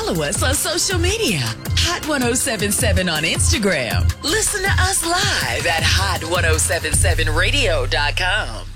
follow us on social media. Hot 1077 on Instagram. Listen to us live at hot1077radio.com.